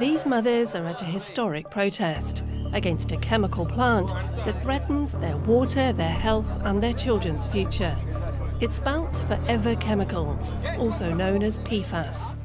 These mothers are at a historic protest against a chemical plant that threatens their water, their health and their children's future. It spouts forever chemicals, also known as PFAS.